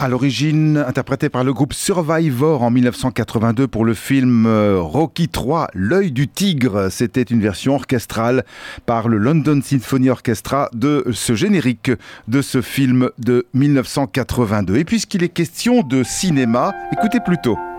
À l'origine, interprété par le groupe Survivor en 1982 pour le film Rocky III, L'œil du tigre. C'était une version orchestrale par le London Symphony Orchestra de ce générique de ce film de 1982. Et puisqu'il est question de cinéma, écoutez plutôt.